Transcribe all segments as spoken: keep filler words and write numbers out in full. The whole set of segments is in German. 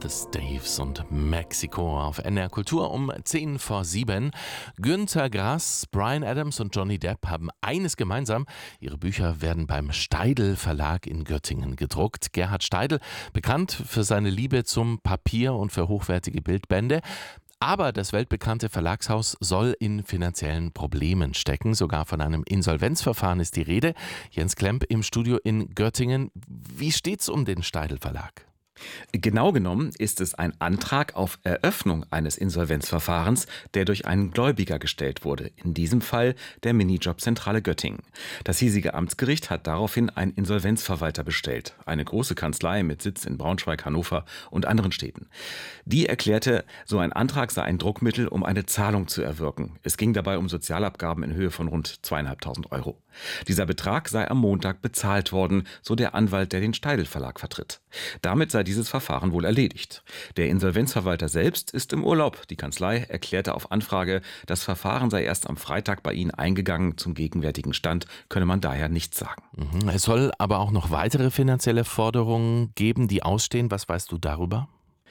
The Staves und Mexiko auf N D R Kultur um zehn vor sieben. Günter Grass, Bryan Adams und Johnny Depp haben eines gemeinsam. Ihre Bücher werden beim Steidl Verlag in Göttingen gedruckt. Gerhard Steidl, bekannt für seine Liebe zum Papier und für hochwertige Bildbände. Aber das weltbekannte Verlagshaus soll in finanziellen Problemen stecken. Sogar von einem Insolvenzverfahren ist die Rede. Jens Klemp im Studio in Göttingen. Wie steht's um den Steidl Verlag? Genau genommen ist es ein Antrag auf Eröffnung eines Insolvenzverfahrens, der durch einen Gläubiger gestellt wurde, in diesem Fall der Minijobzentrale Göttingen. Das hiesige Amtsgericht hat daraufhin einen Insolvenzverwalter bestellt, eine große Kanzlei mit Sitz in Braunschweig, Hannover und anderen Städten. Die erklärte, so ein Antrag sei ein Druckmittel, um eine Zahlung zu erwirken. Es ging dabei um Sozialabgaben in Höhe von rund zweieinhalbtausend Euro. Dieser Betrag sei am Montag bezahlt worden, so der Anwalt, der den Steidl Verlag vertritt. Damit sei dieses Verfahren wohl erledigt. Der Insolvenzverwalter selbst ist im Urlaub. Die Kanzlei erklärte auf Anfrage, das Verfahren sei erst am Freitag bei ihnen eingegangen. Zum gegenwärtigen Stand könne man daher nichts sagen. Es soll aber auch noch weitere finanzielle Forderungen geben, die ausstehen. Was weißt du darüber?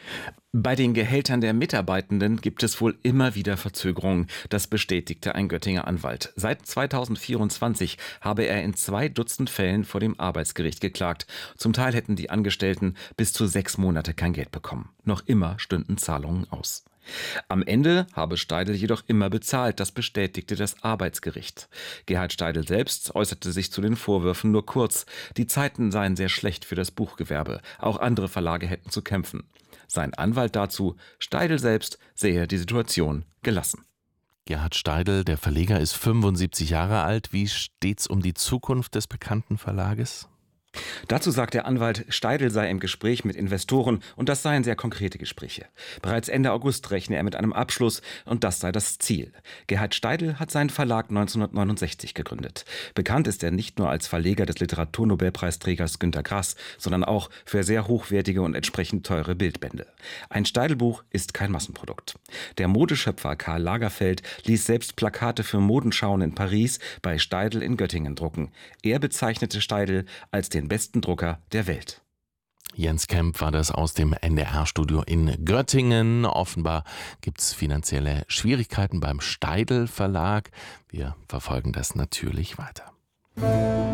Bei den Gehältern der Mitarbeitenden gibt es wohl immer wieder Verzögerungen. Das bestätigte ein Göttinger Anwalt. Seit zweitausendvierundzwanzig habe er in zwei Dutzend Fällen vor dem Arbeitsgericht geklagt. Zum Teil hätten die Angestellten bis zu sechs Monate kein Geld bekommen. Noch immer stünden Zahlungen aus. Am Ende habe Steidl jedoch immer bezahlt, das bestätigte das Arbeitsgericht. Gerhard Steidl selbst äußerte sich zu den Vorwürfen nur kurz. Die Zeiten seien sehr schlecht für das Buchgewerbe. Auch andere Verlage hätten zu kämpfen. Sein Anwalt dazu, Steidl selbst, sehe die Situation gelassen. Gerhard Steidl, der Verleger, ist fünfundsiebzig Jahre alt. Wie steht's um die Zukunft des bekannten Verlages? Dazu sagt der Anwalt, Steidl sei im Gespräch mit Investoren und das seien sehr konkrete Gespräche. Bereits Ende August rechne er mit einem Abschluss und das sei das Ziel. Gerhard Steidl hat seinen Verlag neunzehnhundertneunundsechzig gegründet. Bekannt ist er nicht nur als Verleger des Literaturnobelpreisträgers Günter Grass, sondern auch für sehr hochwertige und entsprechend teure Bildbände. Ein Steidl-Buch ist kein Massenprodukt. Der Modeschöpfer Karl Lagerfeld ließ selbst Plakate für Modenschauen in Paris bei Steidl in Göttingen drucken. Er bezeichnete Steidl als den besten Drucker der Welt. Jens Kemp war das aus dem N D R-Studio in Göttingen. Offenbar gibt es finanzielle Schwierigkeiten beim Steidl Verlag. Wir verfolgen das natürlich weiter.